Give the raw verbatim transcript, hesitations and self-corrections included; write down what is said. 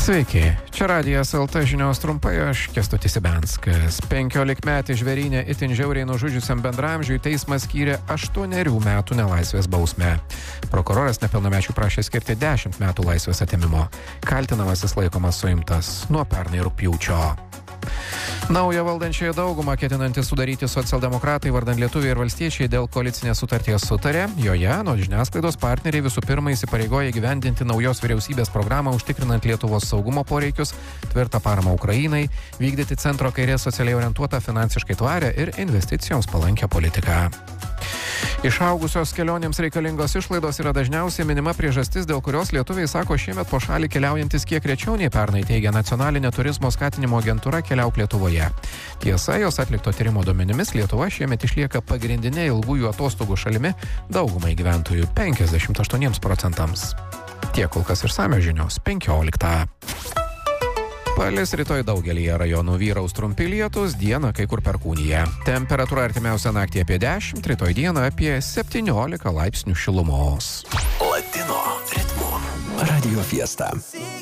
Sveiki, čia Radijas L T žinios trumpai, aš Kęstutis Ibenskas. Penkiolikmetį žvėrynę itin žiauriai nužudžiusiam bendramžiui teismas skyrė aštuonerių metų nelaisvės bausmę. Prokuroras nepilnamečių prašė skirti dešimt metų laisvės atėmimo. Kaltinamasis laikomas suimtas nuo pernai rugpjūčio. Naują valdančiąją daugumą ketinantys sudaryti socialdemokratai vardan lietuviai ir valstiečiai dėl koalicinės sutarties sutarė. Joje, nuo žiniasklaidos partneriai visų pirma įsipareigoja įgyvendinti naujos vyriausybės programą užtikrinant Lietuvos saugumo poreikius, tvirtą paramą Ukrainai, vykdyti centro kairės socialiai orientuotą, finansiškai tvarę ir investicijoms palankę politiką. Išaugusios kelionėms reikalingos išlaidos yra dažniausiai minima priežastis, dėl kurios lietuviai sako šiemet po šalį keliaujantis kiek rečiau nei pernai, teigia Nacionalinė turizmo skatinimo agentūra Keliauk Lietuvoje. Tiesa, jos atlikto tyrimo duomenimis Lietuva šiemet išlieka pagrindinė ilgųjų atostogų šalimi daugumai gyventojų penkiasdešimt aštuoniems procentams. Tiek kol kas išsamios žinios penkioliktą. Palis rytoj daugelyje rajonų, vyraus trumpi lietūs, dieną kai kur perkūnija. Temperatūra artimiausią naktį apie dešimt, rytoj dieną apie septyniolika laipsnių šilumos. Latino ritmo Radio Fiesta.